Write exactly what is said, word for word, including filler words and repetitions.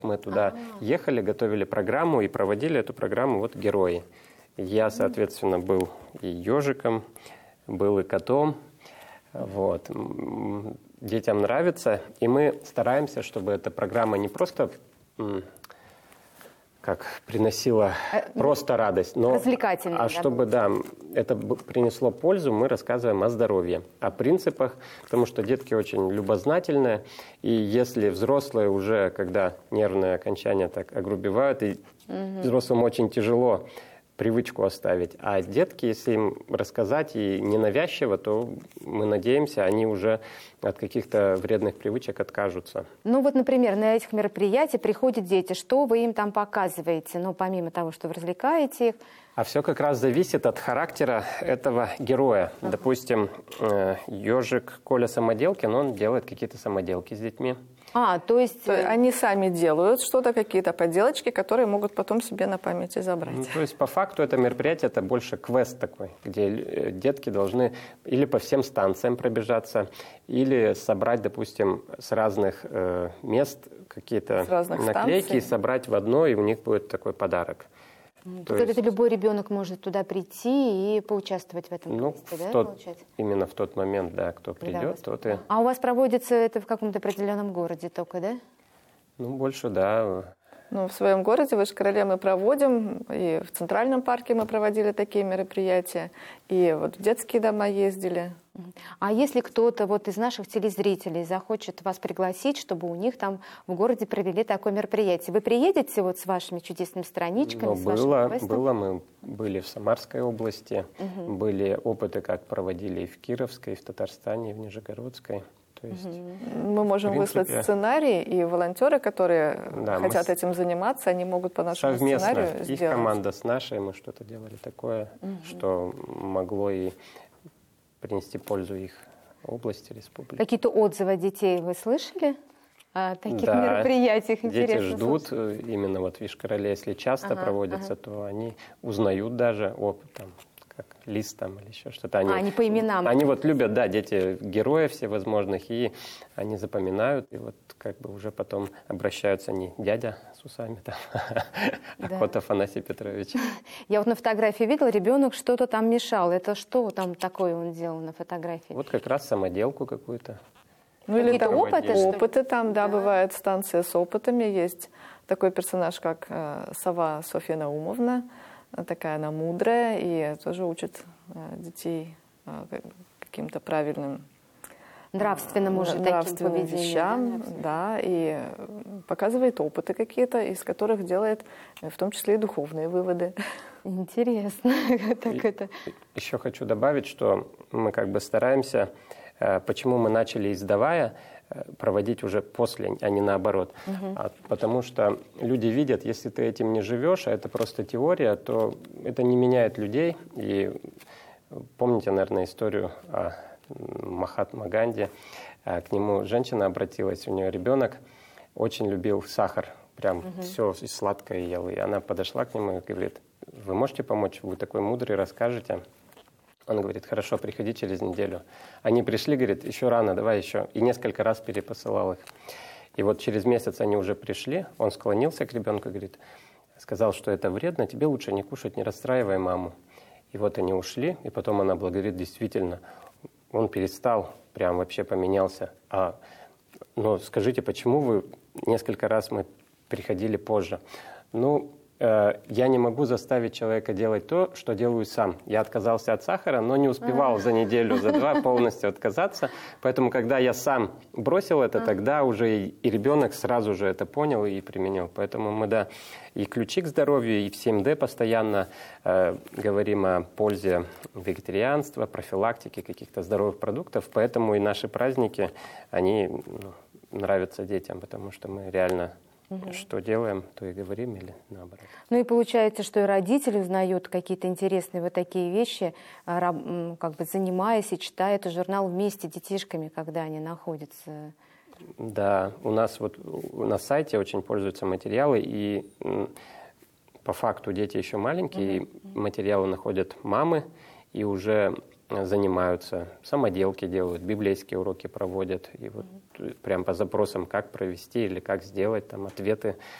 Мы туда А-а-а. ехали, готовили программу и проводили эту программу вот герои. Я, соответственно, был и ежиком, был и котом. Вот. Детям нравится, и мы стараемся, чтобы эта программа не просто как приносила просто радость, но а чтобы да, это принесло пользу, мы рассказываем о здоровье, о принципах, потому что детки очень любознательные, и если взрослые уже, когда нервные окончания так огрубевают, и угу. взрослым очень тяжело привычку оставить. А детки, если им рассказать и ненавязчиво, то мы надеемся, они уже от каких-то вредных привычек откажутся. Ну вот, например, на этих мероприятиях приходят дети. Что вы им там показываете? Ну, помимо того, что вы развлекаете их. А все как раз зависит от характера этого героя. Uh-huh. Допустим, ежик Коля Самоделкин, он делает какие-то самоделки с детьми. А, то есть... То они сами делают что-то, какие-то поделочки, которые могут потом себе на память и забрать. Ну, то есть, по факту, это мероприятие, это больше квест такой, где детки должны или по всем станциям пробежаться, или собрать, допустим, с разных э, мест какие-то наклейки, станций. собрать в одно, и у них будет такой подарок. То есть... Это любой ребенок может туда прийти и поучаствовать в этом ну, квесте, да, тот, получается? Именно в тот момент, да, кто придет, да, тот и... А у вас проводится это в каком-то определенном городе только, да? Ну, больше, да. Ну, в своем городе, в Йошкар-Оле, мы проводим, и в Центральном парке мы проводили такие мероприятия, и вот в детские дома ездили. А если кто-то вот из наших телезрителей захочет вас пригласить, чтобы у них там в городе провели такое мероприятие, вы приедете вот с вашими чудесными страничками? Ну, с было, было, мы были в Самарской области, угу. были опыты, как проводили и в Кировской, и в Татарстане, и в Нижегородской. То есть, мы можем принципе, выслать сценарий, и волонтеры, которые да, хотят этим заниматься, они могут по нашему совместно, сценарию их сделать. Их команда с нашей, мы что-то делали такое, угу. что могло и принести пользу их области, республике. Какие-то отзывы детей вы слышали о таких да, мероприятиях? Интересно, дети ждут, слушать. Именно вот в Йошкар-Оле, если часто ага, проводятся, ага. то они узнают даже опыт там. Как лист там или еще что-то. Они, а, они по именам. Они вот любят, да, дети героев всевозможных, и они запоминают, и вот как бы уже потом обращаются не дядя с усами, там, а кот Афанасий Петрович. Я вот на фотографии видела, ребенок что-то там мешал. Это что там такое он делал на фотографии? Вот как раз самоделку какую-то. Ну или там опыты, опыты там, да, да, бывает станция с опытами. Есть такой персонаж, как э, сова Софья Наумовна. Такая она мудрая и тоже учит э, детей э, каким-то правильным нравственным, уже нравственным таким вещам, да, да, и показывает опыты какие-то, из которых делает в том числе и духовные выводы. Интересно. Так это. Еще хочу добавить, что мы как бы стараемся, почему мы начали издавая, проводить уже после, а не наоборот. Угу. А, потому что люди видят, если ты этим не живешь, а это просто теория, то это не меняет людей. И помните, наверное, историю о Махатма Ганди. К нему женщина обратилась, у нее ребенок очень любил сахар, прям угу. все сладкое ел. И она подошла к нему и говорит: вы можете помочь, вы такой мудрый, расскажете. Он говорит: хорошо, приходи через неделю. Они пришли, говорит, еще рано, давай еще. И несколько раз перепосылал их. И вот через месяц они уже пришли, он склонился к ребенку, говорит, сказал, что это вредно, тебе лучше не кушать, не расстраивай маму. И вот они ушли, и потом она благодарит, действительно, он перестал, прям вообще поменялся. А, но скажите, почему вы несколько раз мы приходили позже? Ну, я не могу заставить человека делать то, что делаю сам. Я отказался от сахара, но не успевал за неделю, за два полностью отказаться. Поэтому, когда я сам бросил это, тогда уже и, и ребенок сразу же это понял и применил. Поэтому мы, да, и ключи к здоровью, и в семь дэ постоянно э, говорим о пользе вегетарианства, профилактики каких-то здоровых продуктов. Поэтому и наши праздники, они ну, нравятся детям, потому что мы реально... Угу. Что делаем, то и говорим, или наоборот. Ну и получается, что и родители узнают какие-то интересные вот такие вещи, как бы занимаясь и читая этот журнал вместе с детишками, когда они находятся. Да, у нас вот на сайте очень пользуются материалы, и по факту дети еще маленькие, угу. и материалы находят мамы, и уже занимаются, самоделки делают, библейские уроки проводят. И вот прям по запросам, как провести или как сделать, там ответы